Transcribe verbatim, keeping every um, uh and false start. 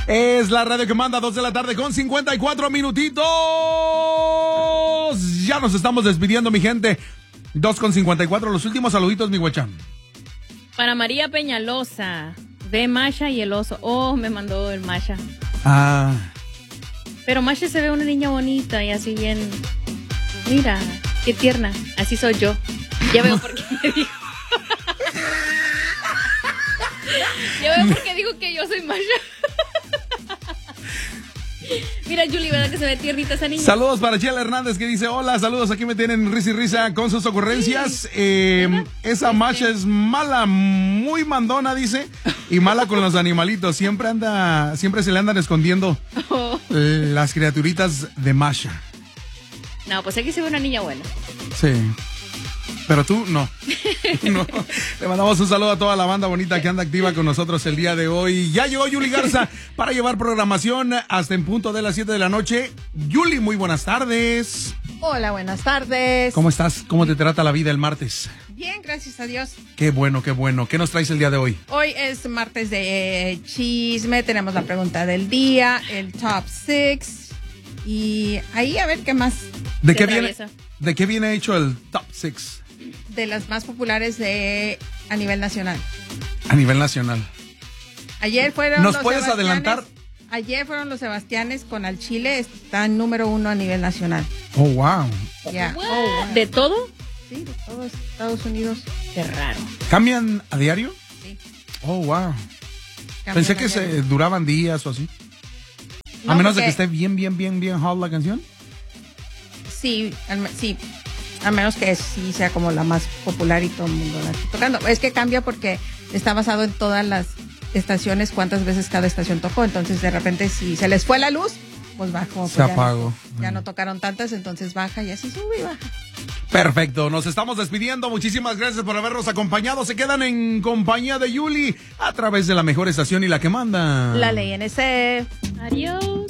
Es la radio que manda, dos de la tarde con cincuenta y cuatro minutitos. Ya nos estamos despidiendo, mi gente. dos con cincuenta y cuatro, los últimos saluditos, mi huechán. Para María Peñalosa, ve Masha y el oso. Oh, me mandó el Masha. Ah. Pero Masha se ve una niña bonita y así bien. Mira, qué tierna. Así soy yo. Ya veo por qué me dijo. Ya veo por qué dijo que yo soy Masha. Mira, Julie, ¿verdad que se ve tiernita esa niña? Saludos para Chela Hernández que dice, hola, saludos, aquí me tienen risa y risa con sus ocurrencias. Sí. Eh, esa este. Masha es mala, muy mandona, dice, y mala con los animalitos. Siempre anda, siempre se le andan escondiendo oh. las criaturitas de Masha. No, pues aquí se ve una niña buena. Sí. Pero tú, no. no. Le mandamos un saludo a toda la banda bonita que anda activa con nosotros el día de hoy. Ya llegó Yuli Garza para llevar programación hasta en punto de las siete de la noche. Yuli, muy buenas tardes. Hola, buenas tardes. ¿Cómo estás? ¿Cómo te trata la vida el martes? Bien, gracias a Dios. Qué bueno, qué bueno. ¿Qué nos traes el día de hoy? Hoy es martes de eh, chisme. Tenemos la pregunta del día, el top six. Y ahí a ver qué más. ¿De qué viene, ¿De qué viene hecho el top six? De las más populares de a nivel nacional. A nivel nacional. Ayer fueron ¿Nos los puedes adelantar? Ayer fueron los Sebastianes con Al Chile, están número uno a nivel nacional. Oh, wow. Yeah. Oh, wow. ¿De todo? Sí, de todo Estados Unidos. Qué raro. ¿Cambian a diario? Sí. Oh, wow. Cambian Pensé que se duraban días o así. No, a menos porque... de que esté bien, bien, bien, bien hot la canción. Sí, al, sí. A menos que sí sea como la más popular y todo el mundo la esté tocando. Es que cambia porque está basado en todas las estaciones, cuántas veces cada estación tocó. Entonces, de repente, si se les fue la luz, pues baja. Pues se ya apagó. No, ya no tocaron tantas, entonces baja y así sube y baja. Perfecto, nos estamos despidiendo. Muchísimas gracias por habernos acompañado. Se quedan en compañía de Yuli a través de la mejor estación y la que manda. La Ley N C. Adiós.